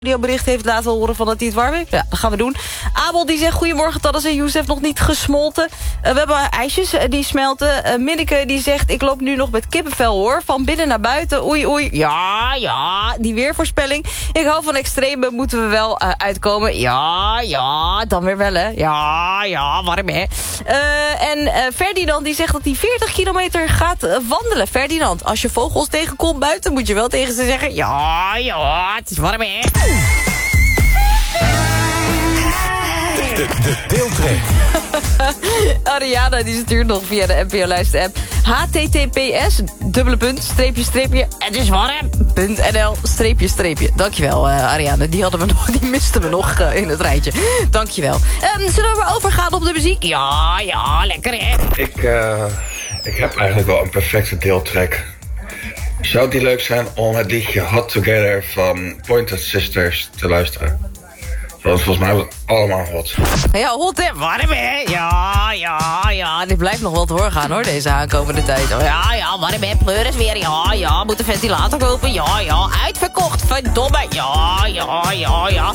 Bericht heeft laten horen van dat hij het warm heeft. Ja, dat gaan we doen. Abel die zegt, goedemorgen Taddas en Youssef, nog niet gesmolten. We hebben ijsjes die smelten. Minneke die zegt, ik loop nu nog met kippenvel hoor. Van binnen naar buiten, oei oei. Ja, die weervoorspelling. Ik hou van extreme, moeten we wel uitkomen. Ja, dan weer wel hè. Ja, warm hè. En Ferdinand die zegt dat hij 40 kilometer gaat wandelen. Ferdinand, als je vogels tegenkomt buiten, moet je wel tegen ze zeggen, ja, het is warm hè. De deeltrain. Ariana die stuurt nog via de NPO-lijst-app. https://. Het is warm.nl. Dankjewel Ariana. Die misten we nog in het rijtje. Dankjewel. Zullen we maar overgaan op de muziek? Ja, lekker hè. Ik heb eigenlijk wel een perfecte deeltrack. Zou het niet leuk zijn om het liedje Hot Together van Pointer Sisters te luisteren? Dat is volgens mij allemaal hot. Ja, hot en warm hè. Ja. Dit blijft nog wel te horen gaan hoor, deze aankomende tijd. Ja, warm hè. Pleur is weer. Ja. Moet de ventilator kopen. Ja. Uitverkocht. Verdomme. Ja.